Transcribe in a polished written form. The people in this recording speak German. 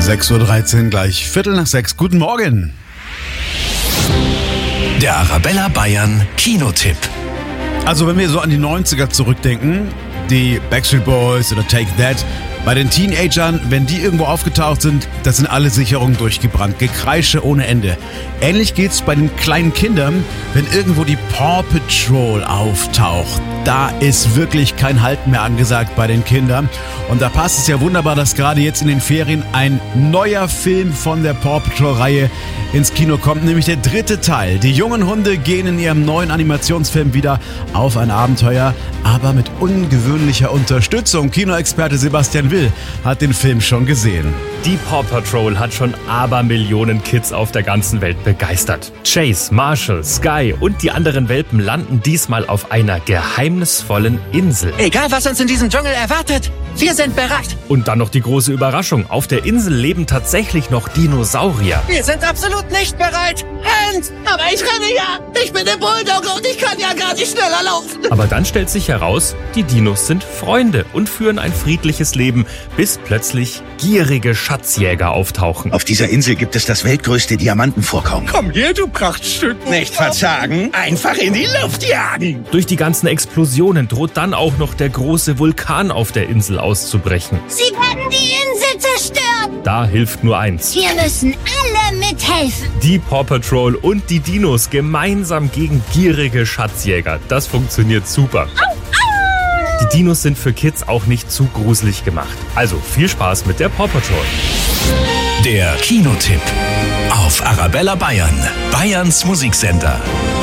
6:13 Uhr, gleich 5:45. Guten Morgen. Der Arabella Bayern Kinotipp. Also wenn wir so an die 90er zurückdenken, die Backstreet Boys oder Take That, bei den Teenagern, wenn die irgendwo aufgetaucht sind, da sind alle Sicherungen durchgebrannt, Gekreische ohne Ende. Ähnlich geht's bei den kleinen Kindern, wenn irgendwo die Paw Patrol auftaucht. Da ist wirklich kein Halten mehr angesagt bei den Kindern. Und da passt es ja wunderbar, dass gerade jetzt in den Ferien ein neuer Film von der Paw Patrol-Reihe ins Kino kommt, nämlich der 3. Teil. Die jungen Hunde gehen in ihrem neuen Animationsfilm wieder auf ein Abenteuer, aber mit ungewöhnlicher Unterstützung. Kinoexperte Sebastian Will hat den Film schon gesehen. Die Paw Patrol hat schon Abermillionen Kids auf der ganzen Welt begeistert. Chase, Marshall, Sky und die anderen Welpen landen diesmal auf einer geheimnisvollen Insel. Egal, was uns in diesem Dschungel erwartet, wir sind bereit. Und dann noch die große Überraschung. Auf der Insel leben tatsächlich noch Dinosaurier. Wir sind absolut nicht bereit. Hans, aber ich renne ja. Ich bin der Bulldogge und ich kann ja gar nicht schneller laufen. Aber dann stellt sich heraus, die Dinos sind Freunde und führen ein friedliches Leben, bis plötzlich gierige Schatzjäger auftauchen. Auf dieser Insel gibt es das weltgrößte Diamantenvorkommen. Komm her, du Prachtstück. Nicht verzagen, einfach in die Luft jagen. Durch die ganzen Explosionen droht dann auch noch der große Vulkan auf der Insel auszubrechen. Sie werden die Insel zerstören. Da hilft nur eins. Wir müssen alle mithelfen. Die Paw Patrol und die Dinos gemeinsam gegen gierige Schatzjäger. Das funktioniert super. Die Dinos sind für Kids auch nicht zu gruselig gemacht. Also viel Spaß mit der Paw Patrol. Der Kinotipp auf Arabella Bayern, Bayerns Musiksender.